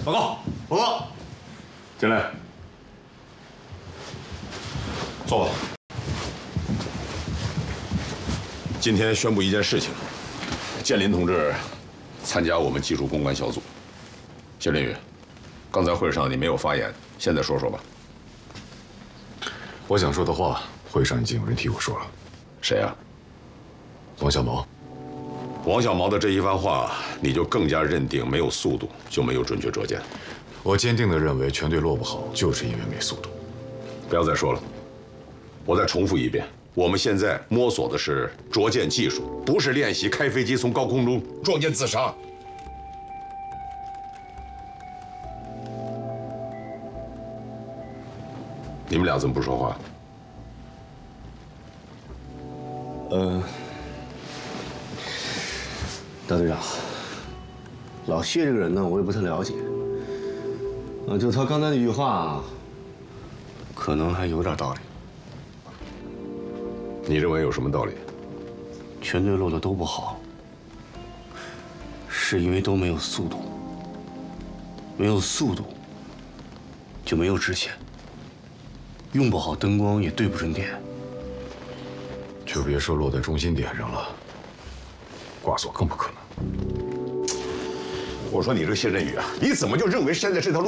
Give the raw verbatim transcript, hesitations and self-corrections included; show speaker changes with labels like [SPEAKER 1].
[SPEAKER 1] 报告，报告，
[SPEAKER 2] 进来，坐吧。今天宣布一件事情，建林同志参加我们技术攻关小组。谢林宇，刚才会上你没有发言，现在说说吧。
[SPEAKER 3] 我想说的话，会上已经有人替我说了。
[SPEAKER 2] 谁啊？
[SPEAKER 3] 王小毛。
[SPEAKER 2] 王小毛的这一番话，你就更加认定没有速度就没有准确捉奸。
[SPEAKER 3] 我坚定地认为，全队落不好，就是因为没速度。
[SPEAKER 2] 不要再说了，我再重复一遍，我们现在摸索的是捉奸技术，不是练习开飞机从高空中撞舰自杀。你们俩怎么不说话？
[SPEAKER 1] 呃，大队长，老谢这个人呢，我也不太了解。啊，就他刚才那句话，可能还有点道理。
[SPEAKER 2] 你认为有什么道理？
[SPEAKER 1] 全队落的都不好，是因为都没有速度。没有速度，就没有支线。用不好灯光，也对不准点。
[SPEAKER 3] 就别说落在中心点上了，挂锁更不可能。
[SPEAKER 2] 我说你这个谢振宇啊，你怎么就认为现在这条路？